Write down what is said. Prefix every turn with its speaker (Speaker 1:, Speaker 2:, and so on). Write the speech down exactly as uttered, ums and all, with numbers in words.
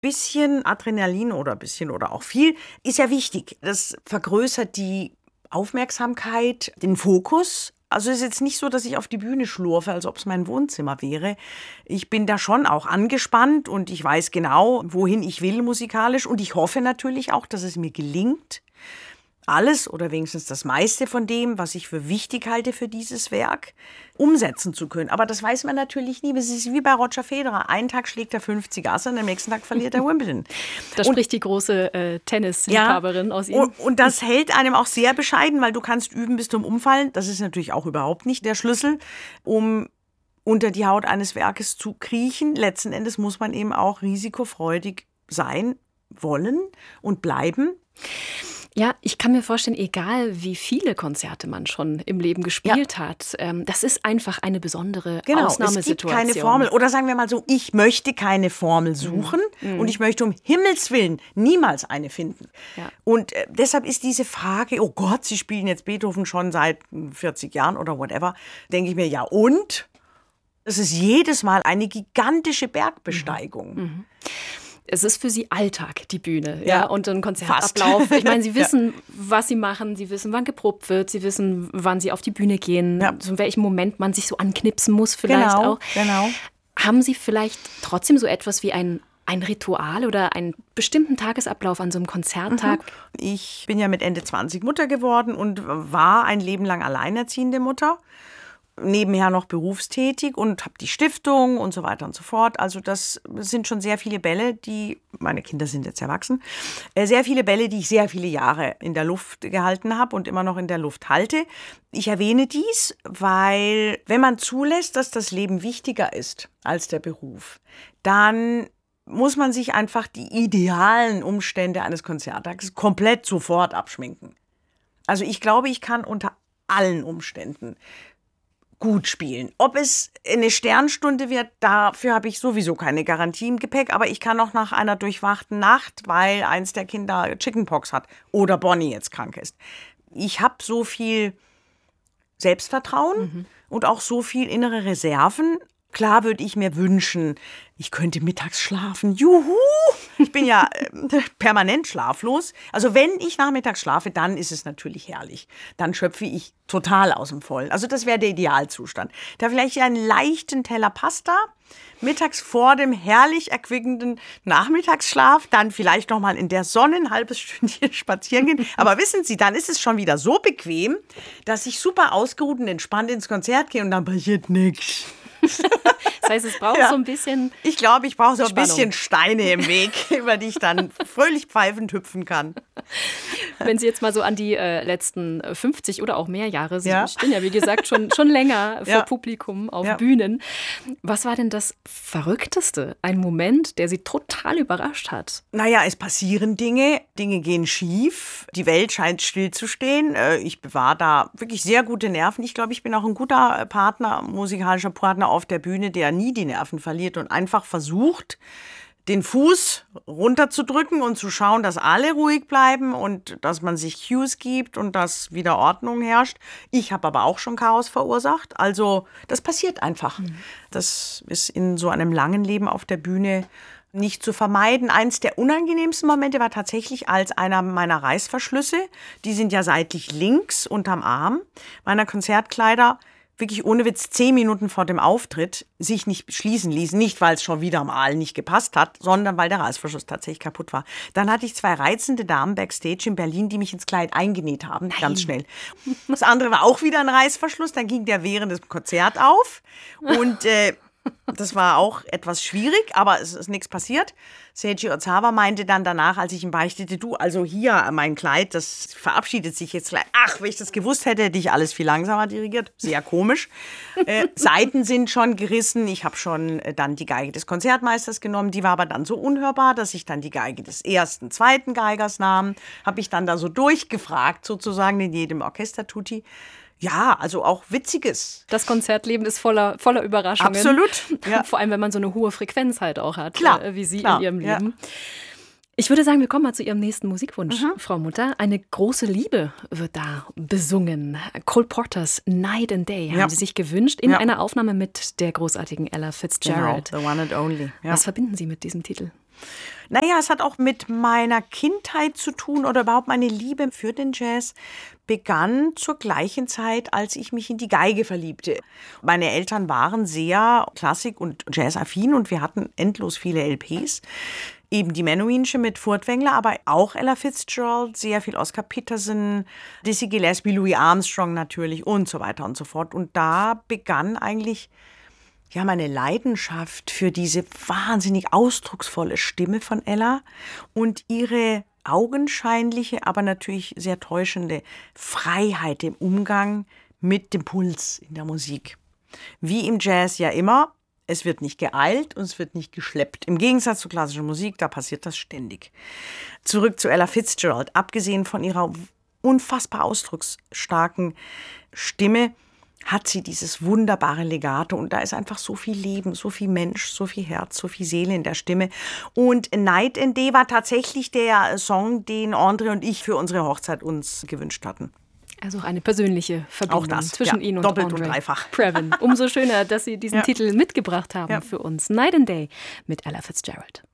Speaker 1: Bisschen Adrenalin oder bisschen oder auch viel ist ja wichtig. Das vergrößert die Aufmerksamkeit, den Fokus. Also es ist jetzt nicht so, dass ich auf die Bühne schlurfe, als ob es mein Wohnzimmer wäre. Ich bin da schon auch angespannt und ich weiß genau, wohin ich will musikalisch. Und ich hoffe natürlich auch, dass es mir gelingt, alles oder wenigstens das meiste von dem, was ich für wichtig halte für dieses Werk, umsetzen zu können. Aber das weiß man natürlich nie. Es ist wie bei Roger Federer. Einen Tag schlägt er fünfzig Asse und am nächsten Tag verliert er Wimbledon.
Speaker 2: Da
Speaker 1: und,
Speaker 2: spricht die große äh, Tennisliebhaberin
Speaker 1: ja,
Speaker 2: aus ihm.
Speaker 1: Und, und das hält einem auch sehr bescheiden, weil du kannst üben bis zum Umfallen. Das ist natürlich auch überhaupt nicht der Schlüssel, um unter die Haut eines Werkes zu kriechen. Letzten Endes muss man eben auch risikofreudig sein wollen und bleiben.
Speaker 2: Ja, ich kann mir vorstellen, egal wie viele Konzerte man schon im Leben gespielt ja. hat, ähm, das ist einfach eine besondere
Speaker 1: genau,
Speaker 2: Ausnahmesituation.
Speaker 1: Es gibt keine Formel. Oder sagen wir mal so, ich möchte keine Formel suchen mhm. und ich möchte um Himmels Willen niemals eine finden. Ja. Und äh, deshalb ist diese Frage, oh Gott, Sie spielen jetzt Beethoven schon seit vierzig Jahren oder whatever, denke ich mir, ja und? Es ist jedes Mal eine gigantische Bergbesteigung. Mhm. Mhm.
Speaker 2: Es ist für Sie Alltag, die Bühne, ja,
Speaker 1: ja
Speaker 2: und ein Konzertablauf. Fast. Ich meine, Sie wissen, ja. was Sie machen, Sie wissen, wann geprobt wird, Sie wissen, wann Sie auf die Bühne gehen, ja. so in welchem Moment man sich so anknipsen muss vielleicht
Speaker 1: genau,
Speaker 2: auch.
Speaker 1: Genau.
Speaker 2: Haben Sie vielleicht trotzdem so etwas wie ein, ein Ritual oder einen bestimmten Tagesablauf an so einem Konzerttag?
Speaker 1: Mhm. Ich bin ja mit Ende zwanzig Mutter geworden und war ein Leben lang alleinerziehende Mutter. Nebenher noch berufstätig und habe die Stiftung und so weiter und so fort. Also das sind schon sehr viele Bälle, die, meine Kinder sind jetzt erwachsen, sehr viele Bälle, die ich sehr viele Jahre in der Luft gehalten habe und immer noch in der Luft halte. Ich erwähne dies, weil wenn man zulässt, dass das Leben wichtiger ist als der Beruf, dann muss man sich einfach die idealen Umstände eines Konzerttages komplett sofort abschminken. Also ich glaube, ich kann unter allen Umständen gut spielen. Ob es eine Sternstunde wird, dafür habe ich sowieso keine Garantie im Gepäck, aber ich kann auch nach einer durchwachten Nacht, weil eins der Kinder Chickenpox hat oder Bonnie jetzt krank ist. Ich habe so viel Selbstvertrauen mhm. und auch so viel innere Reserven. Klar würde ich mir wünschen, ich könnte mittags schlafen. Juhu! Ich bin ja äh, permanent schlaflos. Also wenn ich nachmittags schlafe, dann ist es natürlich herrlich. Dann schöpfe ich total aus dem Vollen. Also das wäre der Idealzustand. Da vielleicht einen leichten Teller Pasta, mittags vor dem herrlich erquickenden Nachmittagsschlaf, dann vielleicht noch mal in der Sonne ein halbes Stündchen spazieren gehen. Aber wissen Sie, dann ist es schon wieder so bequem, dass ich super ausgeruht und entspannt ins Konzert gehe und dann passiert nichts.
Speaker 2: Das heißt, es braucht ja. so ein bisschen
Speaker 1: Ich glaube, ich brauche so ein
Speaker 2: Spannung.
Speaker 1: bisschen Steine im Weg, über die ich dann fröhlich pfeifend hüpfen kann.
Speaker 2: Wenn Sie jetzt mal so an die äh, letzten fünfzig oder auch mehr Jahre, Sie
Speaker 1: ja.
Speaker 2: stehen ja, wie gesagt, schon, schon länger vor
Speaker 1: ja.
Speaker 2: Publikum auf
Speaker 1: ja.
Speaker 2: Bühnen. Was war denn das Verrückteste? Ein Moment, der Sie total überrascht hat?
Speaker 1: Naja, es passieren Dinge, Dinge gehen schief, die Welt scheint stillzustehen. Ich bewahre da wirklich sehr gute Nerven. Ich glaube, ich bin auch ein guter Partner, musikalischer Partner auf der Bühne, der nie die Nerven verliert und einfach versucht, den Fuß runterzudrücken und zu schauen, dass alle ruhig bleiben und dass man sich Cues gibt und dass wieder Ordnung herrscht. Ich habe aber auch schon Chaos verursacht. Also das passiert einfach. Mhm. Das ist in so einem langen Leben auf der Bühne nicht zu vermeiden. Eins der unangenehmsten Momente war tatsächlich, als einer meiner Reißverschlüsse, die sind ja seitlich links unterm Arm, meiner Konzertkleider, wirklich ohne Witz zehn Minuten vor dem Auftritt sich nicht schließen ließen. Nicht, weil es schon wieder mal nicht gepasst hat, sondern weil der Reißverschluss tatsächlich kaputt war. Dann hatte ich zwei reizende Damen backstage in Berlin, die mich ins Kleid eingenäht haben, Nein. ganz schnell. Das andere war auch wieder ein Reißverschluss. Dann ging der während des Konzerts auf und äh, das war auch etwas schwierig, aber es ist nichts passiert. Seiji Ozawa meinte dann danach, als ich ihm beichtete, du, also hier mein Kleid, das verabschiedet sich jetzt gleich. Ach, wenn ich das gewusst hätte, hätte ich alles viel langsamer dirigiert. Sehr komisch. äh, Saiten sind schon gerissen. Ich habe schon äh, dann die Geige des Konzertmeisters genommen. Die war aber dann so unhörbar, dass ich dann die Geige des ersten, zweiten Geigers nahm. Habe ich dann da so durchgefragt, sozusagen in jedem Orchester-Tutti. Ja, also auch Witziges.
Speaker 2: Das Konzertleben ist voller, voller Überraschungen.
Speaker 1: Absolut. Ja.
Speaker 2: Vor allem, wenn man so eine hohe Frequenz halt auch hat,
Speaker 1: klar,
Speaker 2: äh, wie Sie
Speaker 1: klar,
Speaker 2: in Ihrem Leben.
Speaker 1: Ja.
Speaker 2: Ich würde sagen, wir kommen mal zu Ihrem nächsten Musikwunsch,
Speaker 1: Mhm.
Speaker 2: Frau Mutter. Eine große Liebe wird da besungen. Cole Porters Night and Day haben
Speaker 1: ja.
Speaker 2: Sie sich gewünscht in
Speaker 1: ja.
Speaker 2: einer Aufnahme mit der großartigen Ella Fitzgerald.
Speaker 1: Genau, the one and only. Ja.
Speaker 2: Was verbinden Sie mit diesem Titel?
Speaker 1: Naja, es hat auch mit meiner Kindheit zu tun oder überhaupt meine Liebe für den Jazz begann zur gleichen Zeit, als ich mich in die Geige verliebte. Meine Eltern waren sehr Klassik- und Jazz-affin und wir hatten endlos viele L Ps. Eben die Menuhinsche mit Furtwängler, aber auch Ella Fitzgerald, sehr viel Oscar Peterson, Dizzy Gillespie, Louis Armstrong natürlich und so weiter und so fort. Und da begann eigentlich ja meine Leidenschaft für diese wahnsinnig ausdrucksvolle Stimme von Ella und ihre augenscheinliche, aber natürlich sehr täuschende Freiheit im Umgang mit dem Puls in der Musik. Wie im Jazz ja immer. Es wird nicht geeilt und es wird nicht geschleppt. Im Gegensatz zu klassischer Musik, da passiert das ständig. Zurück zu Ella Fitzgerald. Abgesehen von ihrer unfassbar ausdrucksstarken Stimme hat sie dieses wunderbare Legato. Und da ist einfach so viel Leben, so viel Mensch, so viel Herz, so viel Seele in der Stimme. Und Night and Day war tatsächlich der Song, den André und ich für unsere Hochzeit uns gewünscht hatten.
Speaker 2: Also auch eine persönliche Verbindung
Speaker 1: auch das,
Speaker 2: zwischen
Speaker 1: ja,
Speaker 2: Ihnen und
Speaker 1: doppelt
Speaker 2: Andre
Speaker 1: und dreifach.
Speaker 2: Previn. Umso schöner, dass Sie diesen
Speaker 1: ja.
Speaker 2: Titel mitgebracht haben
Speaker 1: ja.
Speaker 2: für uns. Night and Day mit Ella Fitzgerald.